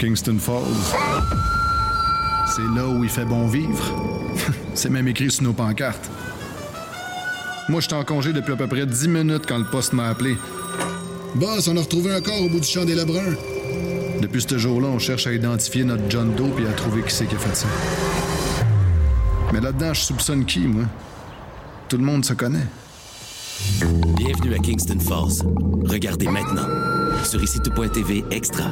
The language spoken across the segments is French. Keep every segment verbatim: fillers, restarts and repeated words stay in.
Kingston Falls. C'est là où il fait bon vivre. C'est même écrit sur nos pancartes. Moi, j'étais en congé depuis à peu près dix minutes quand le poste m'a appelé. Boss, on a retrouvé un corps au bout du champ des Lebrun. Depuis ce jour-là, on cherche à identifier notre John Doe et à trouver qui c'est qui a fait ça. Mais là-dedans, je soupçonne qui, moi? Tout le monde se connaît. Bienvenue à Kingston Falls. Regardez maintenant sur ici tout point t v Extra.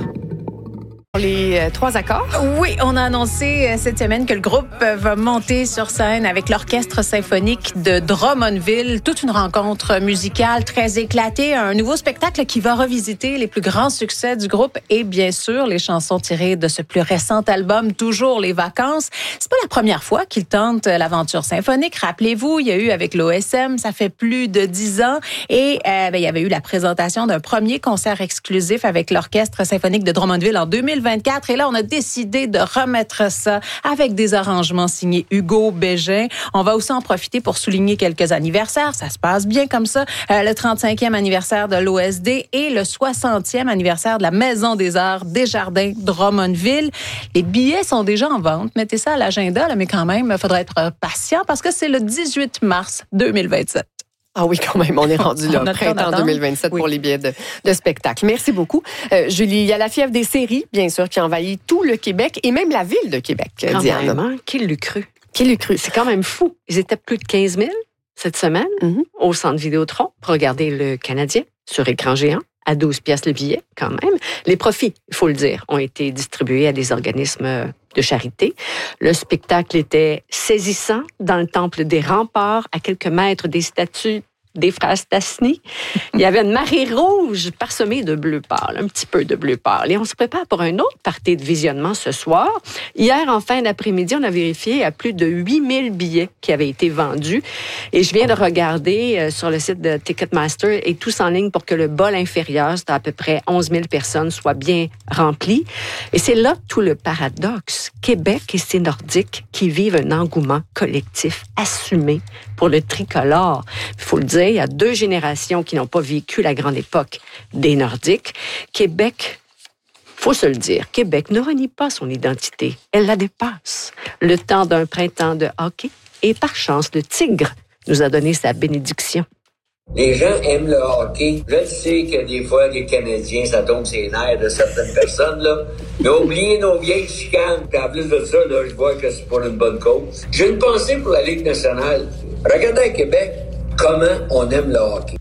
Les euh, trois accords. Oui, on a annoncé euh, cette semaine que le groupe euh, va monter sur scène avec l'Orchestre symphonique de Drummondville. Toute une rencontre musicale très éclatée, un nouveau spectacle qui va revisiter les plus grands succès du groupe et bien sûr les chansons tirées de ce plus récent album, Toujours les vacances. C'est pas la première fois qu'ils tentent l'aventure symphonique. Rappelez-vous, il y a eu avec l'O S M, ça fait plus de dix ans et euh, ben, il y avait eu la présentation d'un premier concert exclusif avec l'Orchestre symphonique de Drummondville en deux mille vingt-quatre. Et là, on a décidé de remettre ça avec des arrangements signés Hugo Bégin. On va aussi en profiter pour souligner quelques anniversaires. Ça se passe bien comme ça. Euh, le trente-cinquième anniversaire de l'O S D et le soixantième anniversaire de la Maison des Arts Desjardins Drummondville. Les billets sont déjà en vente. Mettez ça à l'agenda, là, mais quand même, il faudra être patient parce que c'est le dix-huit mars deux mille vingt-sept. Ah oui, quand même, on est rendu là, printemps deux mille vingt-sept oui. Pour les billets de, de spectacle. Merci beaucoup. Euh, Julie, il y a la fièvre des séries, bien sûr, qui envahit tout le Québec et même la ville de Québec, quand Diane. Même, hein? Qui l'eût cru? Qui l'eût cru? C'est quand même fou. Ils étaient plus de quinze mille cette semaine mm-hmm. au Centre Vidéotron pour regarder le Canadien sur écran géant. À douze piastres le billet, quand même. Les profits, il faut le dire, ont été distribués à des organismes de charité. Le spectacle était saisissant dans le temple des remparts, à quelques mètres des statues des frères Stassny. Il y avait une marée rouge parsemée de bleu pâle, un petit peu de bleu pâle. Et on se prépare pour un autre party de visionnement ce soir. Hier, en fin d'après-midi, on a vérifié à plus de huit mille billets qui avaient été vendus. Et je viens de regarder sur le site de Ticketmaster et tous en ligne pour que le bol inférieur, c'est à peu près onze mille personnes, soit bien rempli. Et c'est là tout le paradoxe. Québec et ses Nordiques qui vivent un engouement collectif assumé pour le tricolore. Il faut le dire, il y a deux générations qui n'ont pas vécu la grande époque des Nordiques. Québec, faut se le dire, Québec ne renie pas son identité. Elle la dépasse. Le temps d'un printemps de hockey et par chance, le Tigre nous a donné sa bénédiction. Les gens aiment le hockey. Je sais que des fois, les Canadiens, ça tombe sur les nerfs de certaines personnes, là. Mais oubliez nos vieilles chicanes. Puis en plus de ça, là, je vois que c'est pour une bonne cause. J'ai une pensée pour la Ligue nationale. Regardez à Québec comment on aime le hockey.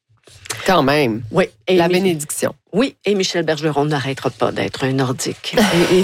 Quand même. Oui. Et la Mi- bénédiction. Oui, et Michel Bergeron n'arrêtera pas d'être un Nordique.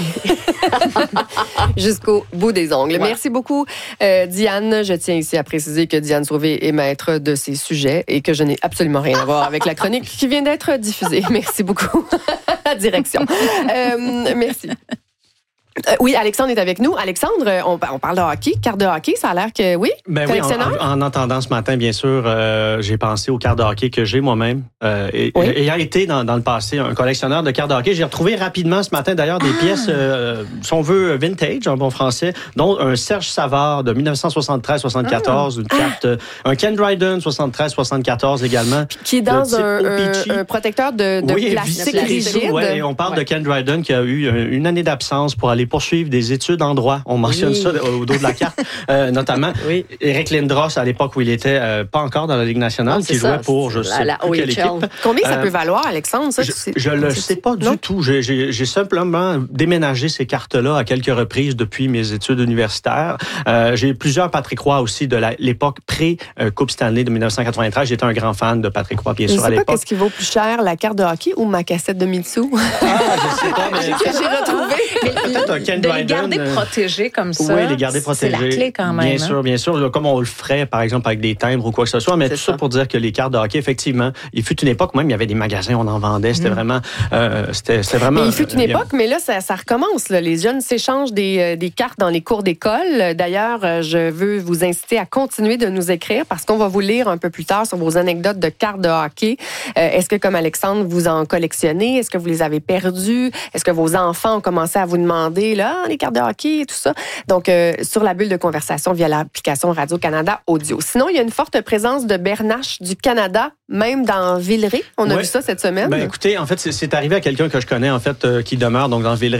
Jusqu'au bout des ongles. Ouais. Merci beaucoup, euh, Diane. Je tiens ici à préciser que Diane Sauvé est maître de ces sujets et que je n'ai absolument rien à voir avec la chronique qui vient d'être diffusée. Merci beaucoup. Direction. Euh, merci. Euh, oui, Alexandre est avec nous. Alexandre, on, on parle de hockey, carte de hockey, ça a l'air que oui. Ben oui, en, en, en entendant ce matin, bien sûr, euh, j'ai pensé aux cartes de hockey que j'ai moi-même. Euh, et, oui. Ayant été dans, dans le passé un collectionneur de cartes de hockey, j'ai retrouvé rapidement ce matin d'ailleurs des ah. pièces, euh, si on veut, vintage en bon français, dont un Serge Savard de dix-neuf cent soixante-treize soixante-quatorze, ah. une carte, ah. un Ken Dryden soixante-treize soixante-quatorze également. Qui est dans un, un, un protecteur de, de oui, plastique rigide. Oui, et on parle ouais. de Ken Dryden qui a eu une année d'absence pour aller poursuivre des études en droit. On mentionne oui. ça au dos de la carte, euh, notamment. Oui. Éric Lindros, à l'époque où il était euh, pas encore dans la Ligue nationale, non, qui jouait ça, pour, je sais la, pas quelle équipe. Combien ça euh, peut valoir, Alexandre? Ça, je tu sais, je le sais pas non? du tout. J'ai, j'ai, j'ai simplement déménagé ces cartes-là à quelques reprises depuis mes études universitaires. Euh, j'ai plusieurs Patrick Roy aussi de la, l'époque pré-Coupe Stanley de dix-neuf cent quatre-vingt-treize. J'étais un grand fan de Patrick Roy, bien je sûr, à l'époque. Je sais pas qu'est-ce qui vaut plus cher, la carte de hockey ou ma cassette de Mitsu? Ah, je sais pas, mais... que j'ai retrouvé. Peut-être un Ken de Dryden. Les garder protégés comme ça. Oui, les garder protégés. C'est la clé quand même. Bien sûr, hein? bien sûr. Comme on le ferait, par exemple, avec des timbres ou quoi que ce soit. Mais c'est tout ça. ça pour dire que les cartes de hockey, effectivement, il fut une époque, même, il y avait des magasins, on en vendait. C'était mmh. vraiment... Euh, c'était, c'était vraiment... Mais il fut une époque, mais là, ça, ça recommence. Là. Les jeunes s'échangent des, euh, des cartes dans les cours d'école. D'ailleurs, euh, je veux vous inciter à continuer de nous écrire parce qu'on va vous lire un peu plus tard sur vos anecdotes de cartes de hockey. Euh, est-ce que, comme Alexandre, vous en collectionnez? Est-ce que vous les avez perdues? Est-ce que vos enfants ont commencé à vous demander, là, les cartes de hockey et tout ça? Donc, euh, sur la bulle de conversation via l'application Radio-Canada Audio. Sinon, il y a une forte présence de bernaches du Canada, même dans Villeray. On a ouais. vu ça cette semaine. Ben, écoutez, en fait, c'est, c'est arrivé à quelqu'un que je connais, en fait, euh, qui demeure donc dans Villeray.